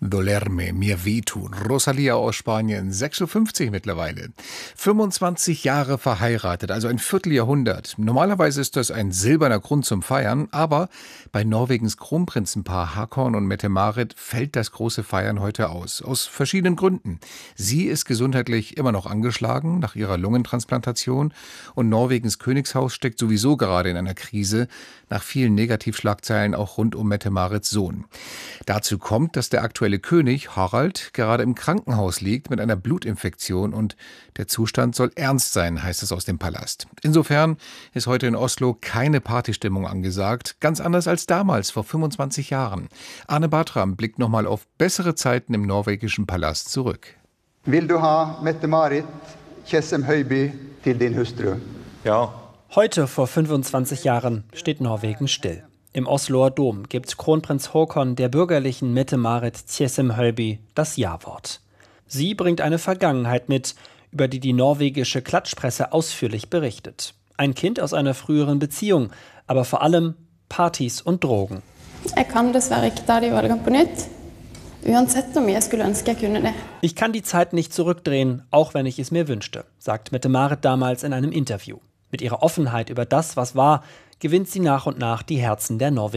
Dolerme, mir wehtun. Rosalia aus Spanien, 56 mittlerweile. 25 Jahre verheiratet, also ein Vierteljahrhundert. Normalerweise ist das ein silberner Grund zum Feiern, aber bei Norwegens Kronprinzenpaar Håkon und Mette-Marit fällt das große Feiern heute aus verschiedenen Gründen. Sie ist gesundheitlich immer noch angeschlagen nach ihrer Lungentransplantation und Norwegens Königshaus steckt sowieso gerade in einer Krise, nach vielen Negativschlagzeilen auch rund um Mette-Marits Sohn. Dazu kommt, dass der aktuelle König Harald gerade im Krankenhaus liegt mit einer Blutinfektion und der Zustand soll ernst sein, heißt es aus dem Palast. Insofern ist heute in Oslo keine Partystimmung angesagt, ganz anders als damals, vor 25 Jahren. Arne Bartram blickt nochmal auf bessere Zeiten im norwegischen Palast zurück. Will du ha Mette-Marit Tjessem-Høyby til din hustru? Ja. Heute vor 25 Jahren steht Norwegen still. Im Osloer Dom gibt Kronprinz Håkon der bürgerlichen Mette-Marit Tjessem-Høyby das Ja-Wort. Sie bringt eine Vergangenheit mit, über die die norwegische Klatschpresse ausführlich berichtet. Ein Kind aus einer früheren Beziehung, aber vor allem Partys und Drogen. Ich kann die Zeit nicht zurückdrehen, auch wenn ich es mir wünschte, sagt Mette-Marit damals in einem Interview. Mit ihrer Offenheit über das, was war, gewinnt sie nach und nach die Herzen der Norweger.